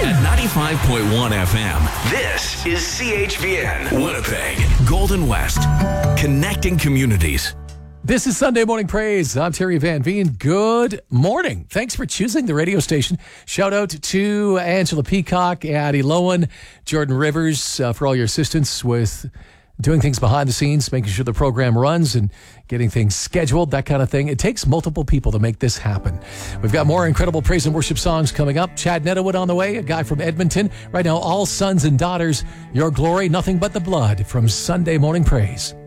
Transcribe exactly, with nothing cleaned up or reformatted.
At ninety-five point one F M, this is C H V N, Winnipeg, Golden West, connecting communities. This is Sunday Morning Praise. I'm Terry Van Veen. Good morning. Thanks for choosing the radio station. Shout out to Angela Peacock, Addie Lowen, Jordan Rivers uh, for all your assistance with doing things behind the scenes, making sure the program runs and getting things scheduled, that kind of thing. It takes multiple people to make this happen. We've got more incredible praise and worship songs coming up. Chad Nettawood on the way, a guy from Edmonton. Right now, All Sons and Daughters, Your Glory, Nothing But the Blood from Sunday Morning Praise.